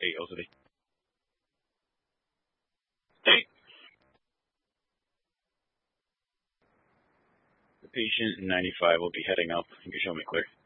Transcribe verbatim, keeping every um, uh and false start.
Hey, Elizabeth. Hey. The patient in ninety-five will be heading up. You can show me clear.